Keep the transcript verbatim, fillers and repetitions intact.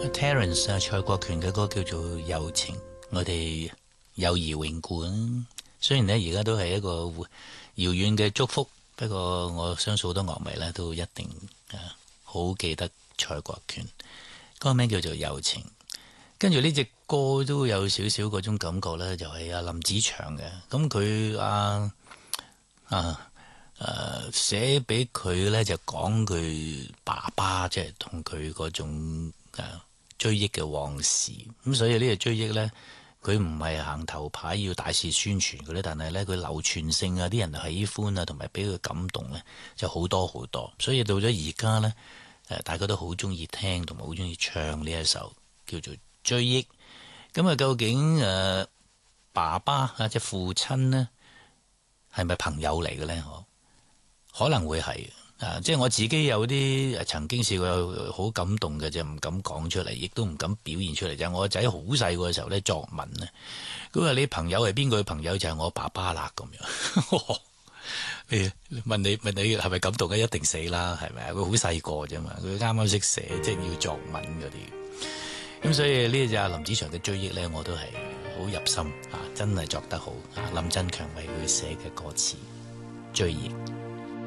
Terence 啊，蔡國權嘅歌叫做《友情》，我哋友誼永固。雖然呢，而家都係一個遙遠嘅祝福，不過我相信好多樂迷呢都一定啊好記得蔡國權。歌名叫做《友情》，跟住呢隻歌都有少少嗰種感覺呢，就係阿林子祥嘅。咁佢啊啊誒寫俾佢呢，就講佢爸爸即係同佢嗰種啊追憶嘅往事。咁所以呢個追憶呢，佢唔係行頭牌要大肆宣傳嘅咧，但係呢，佢流傳性啊，啲人喜歡啊，同埋俾佢感動呢，就好多好多。所以到咗而家呢，誒大家都好中意聽同埋好中意唱呢一首叫做《追憶》。咁啊，究竟誒、呃、爸爸啊即係父親呢，係咪朋友嚟嘅呢？可能會係啊，即係我自己有啲曾經試過好感動嘅，就唔敢講出嚟，亦都唔敢表現出嚟。就係、我個仔好細個嘅時候咧，作文啊，佢話你朋友係邊個嘅朋友？就係、是、我爸爸啦咁樣。你問你問你係咪感動嘅？一定死啦，係咪啊？佢好細個啫嘛，佢啱啱識寫，即係要作文嗰啲。咁所以呢隻林子祥嘅追憶咧，我都係好入心啊！真係作得好啊！林振強為佢寫嘅歌詞追憶。